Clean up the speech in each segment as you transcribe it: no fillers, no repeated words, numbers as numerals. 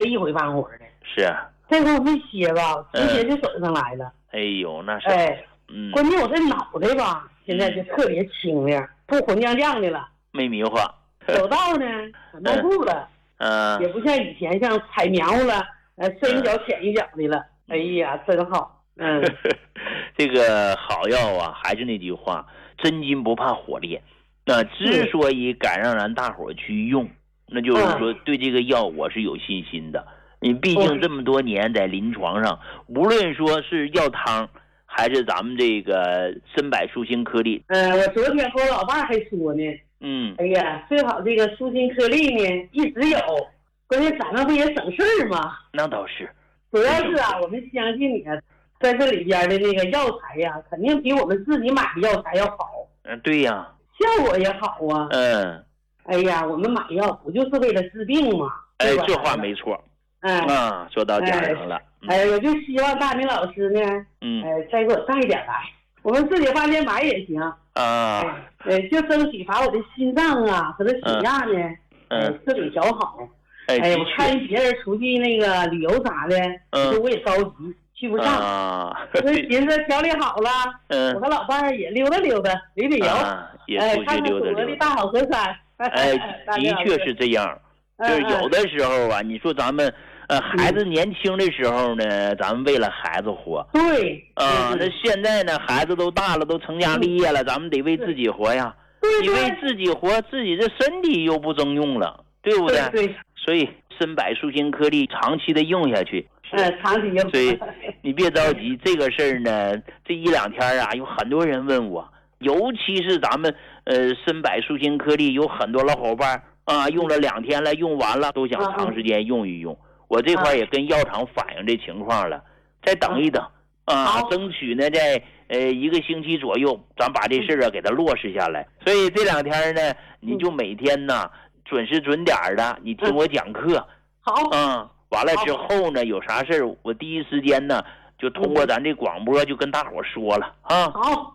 一回半会儿的。 是啊， 这回我没歇吧，直接就走上来了。 哎呦，那是。 关键我这脑袋吧，现在就特别清亮，不混浆浆的了， 没迷糊。 走道呢很迈步了，也不像以前像踩苗了，深一脚浅一脚的了。哎呀，真好。 这个好药啊，还是那句话，真金不怕火炼。那之所以敢让咱大伙去用，那就是说对这个药我是有信心的。你毕竟这么多年在临床上，无论说是药汤还是咱们这个参柏舒心颗粒。 我昨天和我老伴还说呢，哎呀，最好这个舒心颗粒呢一直有，关键咱们不也省事儿吗？ 那倒是， 主要是啊，我们相信你啊，在这里边的那个药材呀，肯定比我们自己买的药材要好。 对呀， 效果也好啊。哎呀，我们买药不就是为了治病吗？ 这话没错。说到点上了。 我就希望大明老师呢，再给我带点来，我们自己花钱买也行就争取把我的心脏啊和这血压呢，自己调好。我看别人出去那个旅游啥的，我也着急去不上，所以寻思调理好了，我和老伴儿也溜达溜达，旅游，看看祖国的大好河山。 的确是这样，就是有的时候啊，你说咱们孩子年轻的时候呢，咱们为了孩子活。 对。 那现在呢，孩子都大了，都成家立业了，咱们得为自己活呀。你为自己活，自己的身体又不中用了，对不对？ 对。 所以参柏舒心颗粒长期的用下去。 长期用。 所以你别着急，这个事儿呢，这一两天啊，有很多人问我，尤其是咱们参柏舒心颗粒，有很多老伙伴用了2天了，用完了，都想长时间用一用。我这块也跟药厂反映这情况了，再等一等争取呢在1个星期左右，咱把这事儿给它落实下来。所以这2天呢，你就每天呢准时准点的，你听我讲课。 好。 完了之后呢，有啥事儿我第一时间呢就通过咱这广播就跟大伙说了啊。 好。好。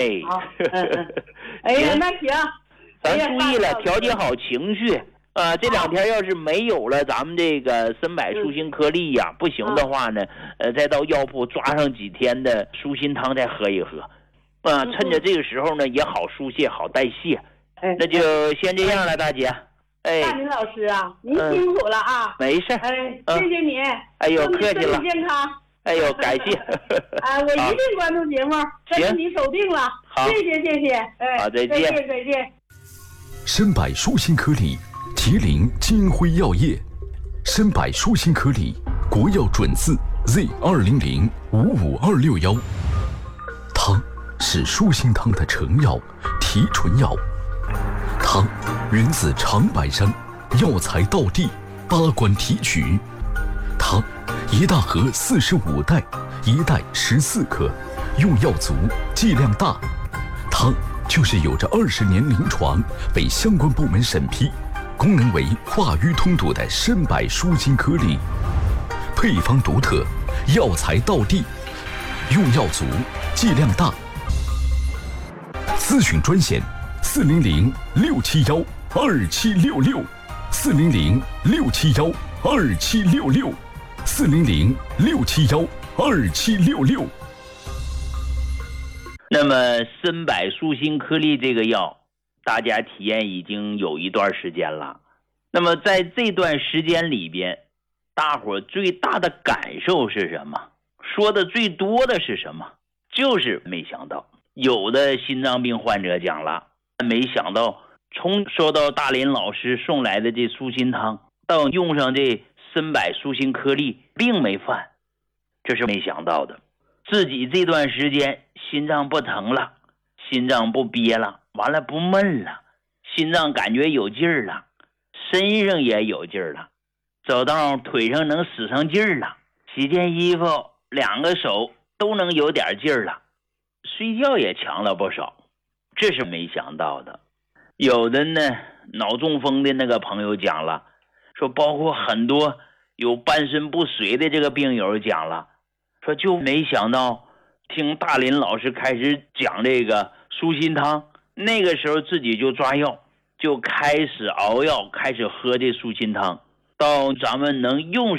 那行。 咱注意了，调节好情绪这2天要是没有了咱们这个参柏舒心颗粒呀，不行的话呢，再到药铺抓上几天的舒心汤再喝一喝趁着这个时候呢也好疏泄好代谢。那就先这样了，大姐。 大明老师啊，您辛苦了啊。 没事。 谢谢你。 哎呦，客气了。 身体健康。 哎呦，感谢。 我一定关注节目，但是你守定了。 好， 谢谢。 好，再见。 参柏舒心颗粒，麒麟金辉药业。参柏舒心颗粒，国药准字 Z200-55261。汤是舒心汤的成药，提纯药。汤源自长白山，药材道地，8关提取。汤1大盒45袋，1袋14克，用药足，剂量大。汤就是有着20年临床，被相关部门审批，功能为化瘀通堵的参柏舒心颗粒，配方独特，药材道地，用药足，剂量大。咨询专线400-671-2766，400-671-2766。 那么参柏舒心颗粒这个药，大家体验已经有一段时间了。那么在这段时间里边，大伙最大的感受是什么？说的最多的是什么？就是没想到，有的心脏病患者讲了，没想到从收到大林老师送来的这舒心汤，到用上这参柏舒心颗粒，病没犯，这是没想到的。自己这段时间心脏不疼了，心脏不憋了，完了不闷了，心脏感觉有劲儿了，身上也有劲儿了，走道腿上能使上劲儿了，洗件衣服2个手都能有点劲儿了，睡觉也强了不少，这是没想到的。有的呢脑中风的那个朋友讲了，说包括很多有半身不遂的这个病友讲了，说就没想到听大林老师开始讲这个舒心汤，那个时候自己就抓药，就开始熬药，开始喝这舒心汤，到咱们能用